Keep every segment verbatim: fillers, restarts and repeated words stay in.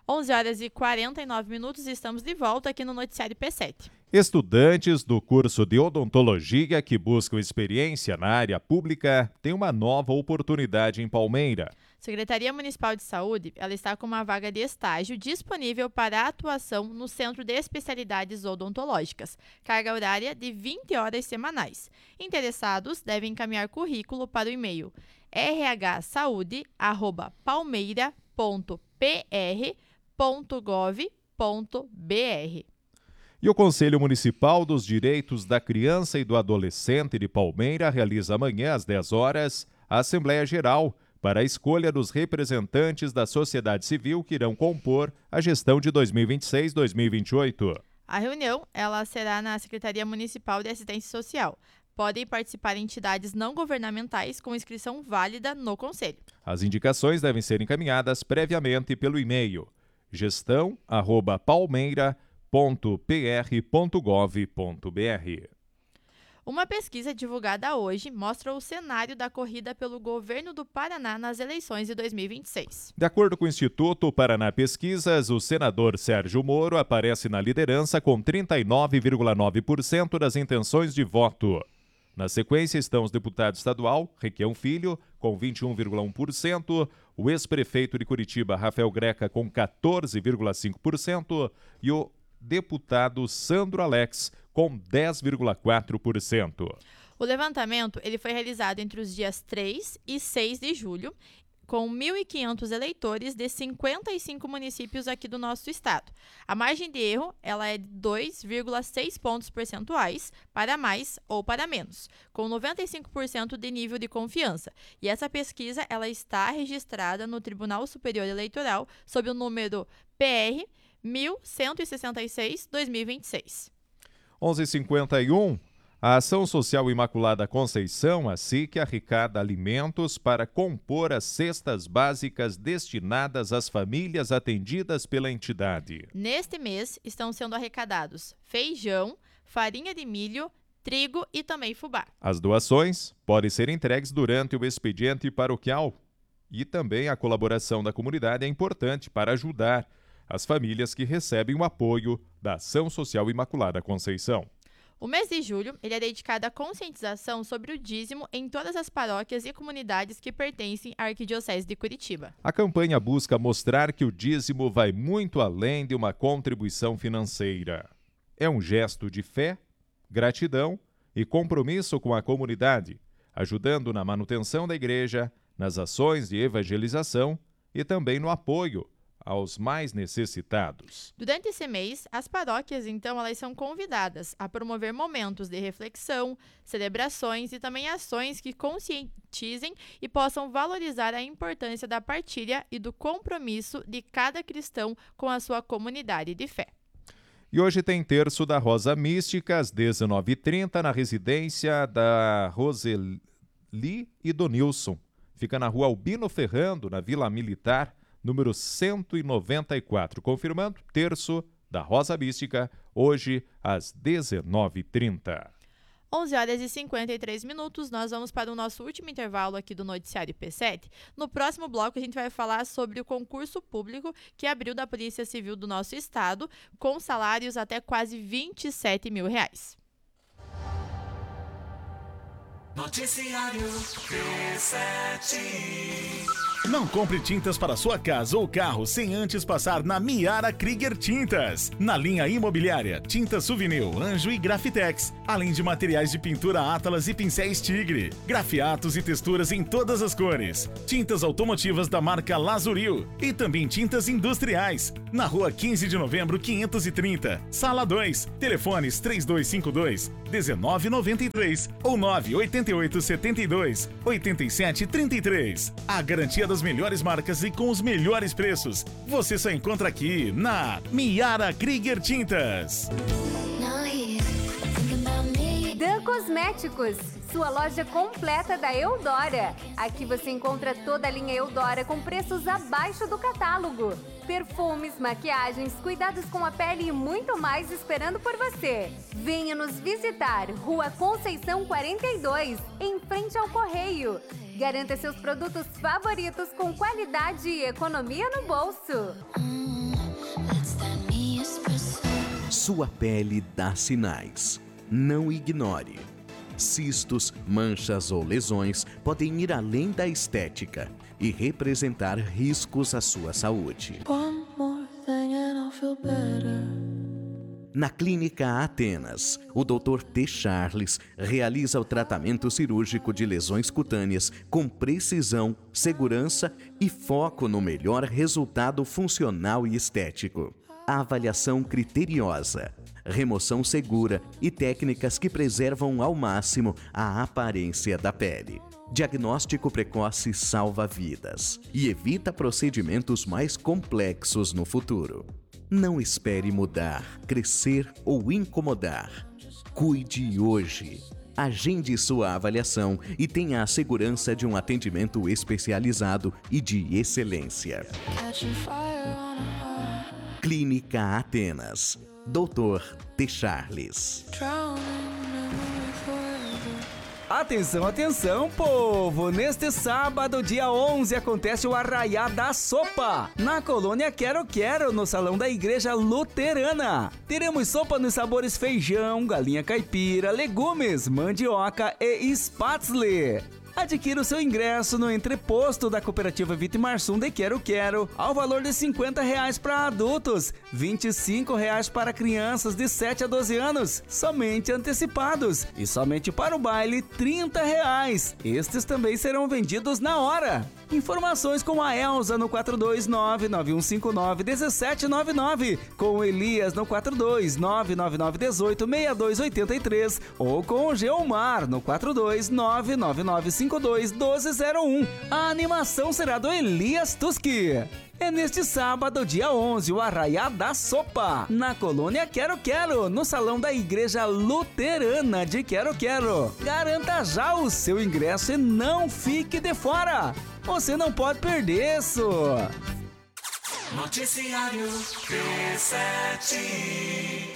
onze horas e quarenta e nove minutos, estamos de volta aqui no Noticiário P sete. Estudantes do curso de odontologia que buscam experiência na área pública têm uma nova oportunidade em Palmeira. Secretaria Municipal de Saúde, ela está com uma vaga de estágio disponível para atuação no Centro de Especialidades Odontológicas, carga horária de vinte horas semanais. Interessados devem encaminhar currículo para o e-mail r h saude arroba palmeira ponto p r ponto gov ponto b r. E o Conselho Municipal dos Direitos da Criança e do Adolescente de Palmeira realiza amanhã às dez horas a Assembleia Geral para a escolha dos representantes da sociedade civil que irão compor a gestão de dois mil e vinte e seis a dois mil e vinte e oito. A reunião ela será na Secretaria Municipal de Assistência Social. Podem participar entidades não governamentais com inscrição válida no Conselho. As indicações devem ser encaminhadas previamente pelo e-mail gestão arroba palmeira ponto p r ponto gov ponto b r. Uma pesquisa divulgada hoje mostra o cenário da corrida pelo governo do Paraná nas eleições de dois mil e vinte e seis. De acordo com o Instituto Paraná Pesquisas, o senador Sérgio Moro aparece na liderança com trinta e nove vírgula nove por cento das intenções de voto. Na sequência estão os deputados estadual, Requião Filho, com vinte e um vírgula um por cento, o ex-prefeito de Curitiba, Rafael Greca, com quatorze vírgula cinco por cento e o deputado Sandro Alex, com dez vírgula quatro por cento. O levantamento ele foi realizado entre os dias três e seis de julho, com mil e quinhentos eleitores de cinquenta e cinco municípios aqui do nosso estado. A margem de erro ela é de dois vírgula seis pontos percentuais para mais ou para menos, com noventa e cinco por cento de nível de confiança. E essa pesquisa ela está registrada no Tribunal Superior Eleitoral sob o número P R mil cento e sessenta e seis barra dois mil e vinte e seis. onze e cinquenta e um. A Ação Social Imaculada Conceição, a S I C, arrecada alimentos para compor as cestas básicas destinadas às famílias atendidas pela entidade. Neste mês estão sendo arrecadados feijão, farinha de milho, trigo e também fubá. As doações podem ser entregues durante o expediente paroquial. E também a colaboração da comunidade é importante para ajudar as famílias que recebem o apoio da Ação Social Imaculada Conceição. O mês de julho ele é dedicado à conscientização sobre o dízimo em todas as paróquias e comunidades que pertencem à Arquidiocese de Curitiba. A campanha busca mostrar que o dízimo vai muito além de uma contribuição financeira. É um gesto de fé, gratidão e compromisso com a comunidade, ajudando na manutenção da igreja, nas ações de evangelização e também no apoio aos mais necessitados. Durante esse mês, as paróquias, então, elas são convidadas a promover momentos de reflexão, celebrações e também ações que conscientizem e possam valorizar a importância da partilha e do compromisso de cada cristão com a sua comunidade de fé. E hoje tem terço da Rosa Mística, às dezenove e trinta, na residência da Roseli e do Nilson. Fica na rua Albino Ferrando, na Vila Militar, número cento e noventa e quatro. Confirmando, terço da Rosa Mística, hoje às dezenove e trinta. onze horas e cinquenta e três minutos, nós vamos para o nosso último intervalo aqui do Noticiário P sete. No próximo bloco, a gente vai falar sobre o concurso público que abriu da Polícia Civil do nosso estado, com salários até quase vinte e sete mil reais. Noticiário P sete. Não compre tintas para sua casa ou carro sem antes passar na Miara Krieger Tintas. Na linha imobiliária, tintas Souvenir, Anjo e Grafitex, além de materiais de pintura Atlas e pincéis Tigre, grafiatos e texturas em todas as cores, tintas automotivas da marca Lazuril e também tintas industriais. Na rua quinze de novembro, quinhentos e trinta, sala dois, telefones três dois cinco dois, um nove nove três ou nove oito oito sete dois, oito sete três três. A garantia das melhores marcas e com os melhores preços. Você só encontra aqui na Miara Krieger Tintas. Dan Cosméticos, sua loja completa da Eudora. Aqui você encontra toda a linha Eudora com preços abaixo do catálogo. Perfumes, maquiagens, cuidados com a pele e muito mais esperando por você. Venha nos visitar, Rua Conceição quarenta e dois, em frente ao Correio. Garanta seus produtos favoritos com qualidade e economia no bolso. Sua pele dá sinais. Não ignore. Cistos, manchas ou lesões podem ir além da estética e representar riscos à sua saúde. Na Clínica Atenas, o doutor T. Charles realiza o tratamento cirúrgico de lesões cutâneas com precisão, segurança e foco no melhor resultado funcional e estético. A avaliação criteriosa, remoção segura e técnicas que preservam ao máximo a aparência da pele. Diagnóstico precoce salva vidas e evita procedimentos mais complexos no futuro. Não espere mudar, crescer ou incomodar. Cuide hoje. Agende sua avaliação e tenha a segurança de um atendimento especializado e de excelência. Clínica Atenas. doutor T. Charles. Atenção, atenção, povo! Neste sábado, dia onze, acontece o Arraiá da Sopa, na colônia Quero Quero, no salão da Igreja Luterana. Teremos sopa nos sabores feijão, galinha caipira, legumes, mandioca e spatzle. Adquira o seu ingresso no entreposto da Cooperativa Vitimarsum de Quero Quero, ao valor de cinquenta reais para adultos, vinte e cinco reais para crianças de sete a doze anos, somente antecipados, e somente para o baile, trinta reais. Estes também serão vendidos na hora. Informações com a Elza no quatro dois nove, nove um cinco nove, um sete nove nove, com o Elias no quatro dois nove, nove nove um oito, seis dois oito três ou com o Geomar no quatro dois nove, nove nove cinco dois, um dois zero um. A animação será do Elias Tuski. É neste sábado, dia onze, o Arraiá da Sopa, na colônia Quero Quero, no salão da Igreja Luterana de Quero Quero. Garanta já o seu ingresso e não fique de fora. Você não pode perder isso. Noticiário P sete.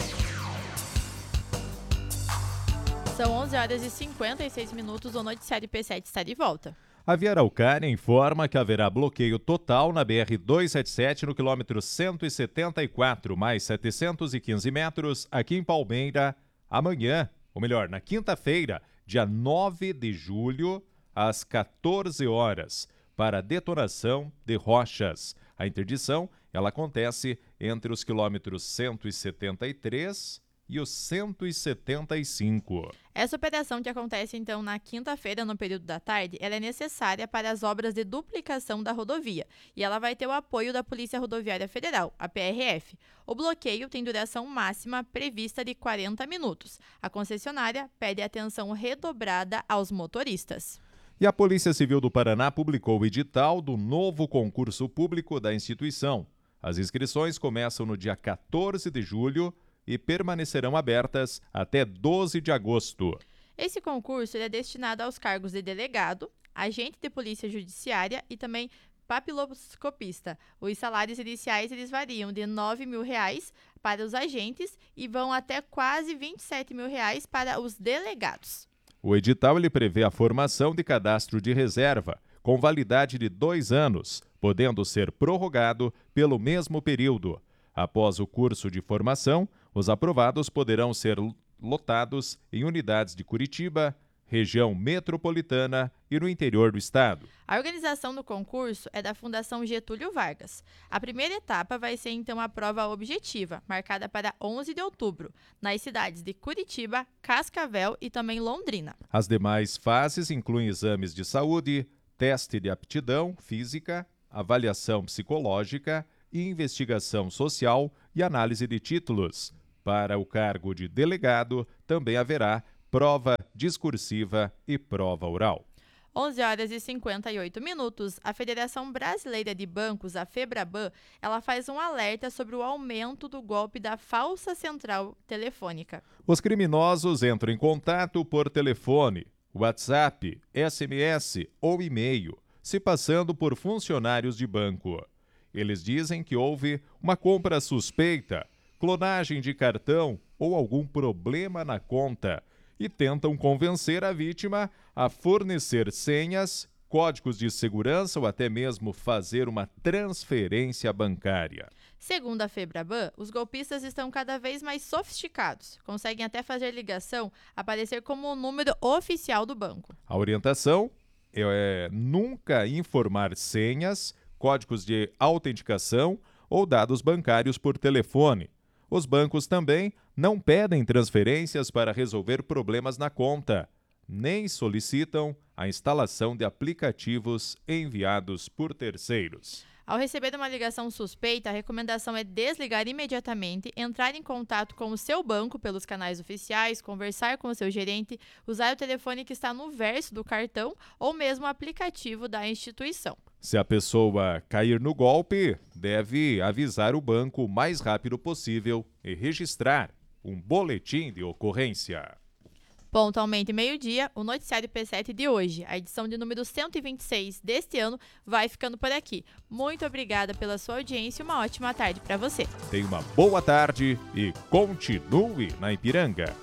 São onze horas e cinquenta e seis minutos, o Noticiário P sete está de volta. A Via Araucária informa que haverá bloqueio total na B R duzentos e setenta e sete no quilômetro cento e setenta e quatro, mais setecentos e quinze metros, aqui em Palmeira, amanhã, ou melhor, na quinta-feira, dia nove de julho, às quatorze horas, para detonação de rochas. A interdição, ela acontece entre os quilômetros cento e setenta e três e os cento e setenta e cinco. Essa operação, que acontece então na quinta-feira, no período da tarde, ela é necessária para as obras de duplicação da rodovia e ela vai ter o apoio da Polícia Rodoviária Federal, a P R F. O bloqueio tem duração máxima prevista de quarenta minutos. A concessionária pede atenção redobrada aos motoristas. E a Polícia Civil do Paraná publicou o edital do novo concurso público da instituição. As inscrições começam no dia quatorze de julho e permanecerão abertas até doze de agosto. Esse concurso ele é destinado aos cargos de delegado, agente de polícia judiciária e também papiloscopista. Os salários iniciais eles variam de nove mil reais para os agentes e vão até quase vinte e sete mil reais para os delegados. O edital ele prevê a formação de cadastro de reserva, com validade de dois anos, podendo ser prorrogado pelo mesmo período. Após o curso de formação, os aprovados poderão ser lotados em unidades de Curitiba, região metropolitana e no interior do estado. A organização do concurso é da Fundação Getúlio Vargas. A primeira etapa vai ser então a prova objetiva, marcada para onze de outubro, nas cidades de Curitiba, Cascavel e também Londrina. As demais fases incluem exames de saúde, teste de aptidão física, avaliação psicológica e investigação social e análise de títulos. Para o cargo de delegado, também haverá prova discursiva e prova oral. onze horas e cinquenta e oito minutos, a Federação Brasileira de Bancos, a FEBRABAN, ela faz um alerta sobre o aumento do golpe da falsa central telefônica. Os criminosos entram em contato por telefone, WhatsApp, S M S ou e-mail, se passando por funcionários de banco. Eles dizem que houve uma compra suspeita, clonagem de cartão ou algum problema na conta e tentam convencer a vítima a fornecer senhas, códigos de segurança ou até mesmo fazer uma transferência bancária. Segundo a Febraban, os golpistas estão cada vez mais sofisticados. Conseguem até fazer ligação aparecer como o número oficial do banco. A orientação é nunca informar senhas, códigos de autenticação ou dados bancários por telefone. Os bancos também não pedem transferências para resolver problemas na conta, nem solicitam a instalação de aplicativos enviados por terceiros. Ao receber uma ligação suspeita, a recomendação é desligar imediatamente, entrar em contato com o seu banco pelos canais oficiais, conversar com o seu gerente, usar o telefone que está no verso do cartão ou mesmo o aplicativo da instituição. Se a pessoa cair no golpe, deve avisar o banco o mais rápido possível e registrar um boletim de ocorrência. Pontualmente meio-dia, o noticiário P sete de hoje, a edição de número cento e vinte e seis deste ano, vai ficando por aqui. Muito obrigada pela sua audiência e uma ótima tarde para você. Tenha uma boa tarde e continue na Ipiranga.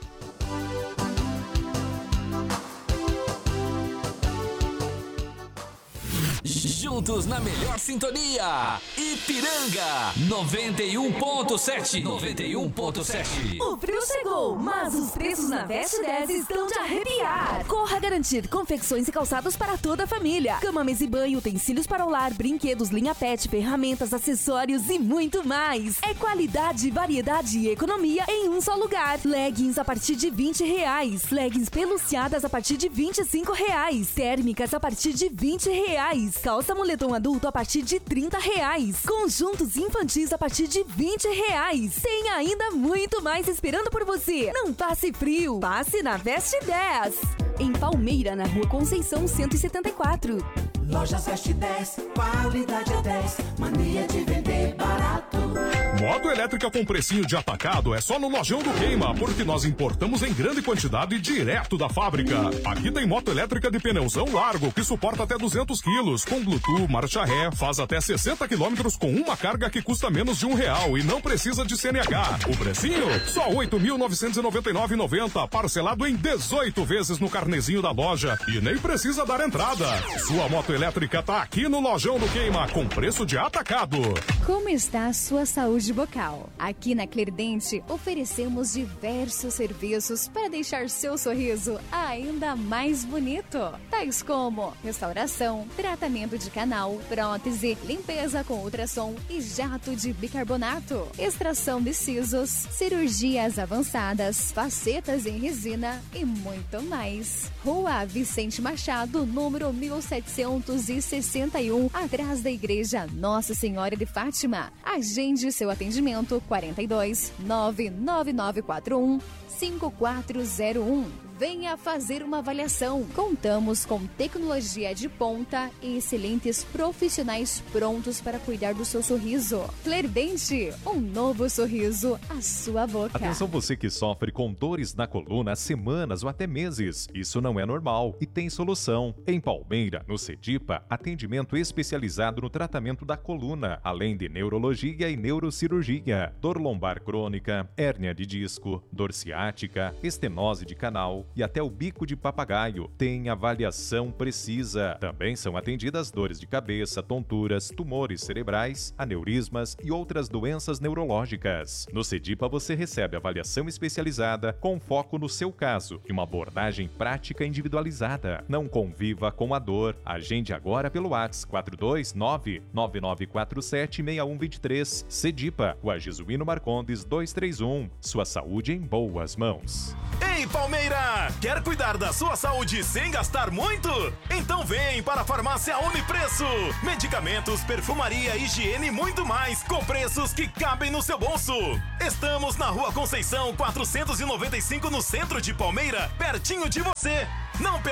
Juntos na melhor sintonia, Ipiranga noventa e um ponto sete. noventa e um ponto sete. O frio chegou, mas os preços na Veste dez estão de arrepiar. Corra garantir confecções e calçados para toda a família. Cama, mesa e banho, utensílios para o lar, brinquedos, linha pet, ferramentas, acessórios e muito mais. É qualidade, variedade e economia em um só lugar. Leggings a partir de vinte reais. Leggings peluciadas a partir de vinte e cinco reais. Térmicas a partir de vinte reais. Calça moletom adulto a partir de trinta reais. Conjuntos infantis a partir de vinte reais. Tem ainda muito mais esperando por você. Não passe frio, passe na Veste dez. Em Palmeira, na Rua Conceição cento e setenta e quatro. Lojas Veste dez, qualidade é dez, mania de vender barato. Moto elétrica com precinho de atacado é só no Lojão do Queima, porque nós importamos em grande quantidade direto da fábrica. Aqui tem moto elétrica de pneuzão largo, que suporta até duzentos quilos, com Bluetooth, marcha ré, faz até sessenta quilômetros com uma carga que custa menos de um real e não precisa de C N H. O precinho? Só oito mil novecentos e noventa e nove reais e noventa centavos, parcelado em dezoito vezes no carnezinho da loja e nem precisa dar entrada. Sua moto elétrica tá aqui no Lojão do Queima, com preço de atacado. Como está a sua saúde bucal? Aqui na Clerdente oferecemos diversos serviços para deixar seu sorriso ainda mais bonito, tais como restauração, tratamento de canal, prótese, limpeza com ultrassom e jato de bicarbonato, extração de sisos, cirurgias avançadas, facetas em resina e muito mais. Rua Vicente Machado, número mil setecentos e sessenta e um, atrás da Igreja Nossa Senhora de Fátima. Agende seu atendimento quarenta e dois, nove nove nove quatro um, cinco quatro zero um. Venha fazer uma avaliação. Contamos com tecnologia de ponta e excelentes profissionais prontos para cuidar do seu sorriso. Clerdente, um novo sorriso à sua boca. Atenção você que sofre com dores na coluna há semanas ou até meses. Isso não é normal e tem solução. Em Palmeira, no Cedipa, atendimento especializado no tratamento da coluna, além de neurologia e neurocirurgia, dor lombar crônica, hérnia de disco, dor ciática, estenose de canal e até o bico de papagaio. Tem avaliação precisa. Também são atendidas dores de cabeça, tonturas, tumores cerebrais, aneurismas e outras doenças neurológicas. No Cedipa você recebe avaliação especializada com foco no seu caso e uma abordagem prática individualizada. Não conviva com a dor. Agende agora pelo WhatsApp quatro dois nove, nove nove quatro sete, seis um dois três. Cedipa, Rua Jesuíno Marcondes duzentos e trinta e um. Sua saúde em boas mãos. Ei, Palmeira! Quer cuidar da sua saúde sem gastar muito? Então vem para a Farmácia Unipreço. Medicamentos, perfumaria, higiene e muito mais, com preços que cabem no seu bolso. Estamos na Rua Conceição quatrocentos e noventa e cinco, no centro de Palmeira, pertinho de você. Não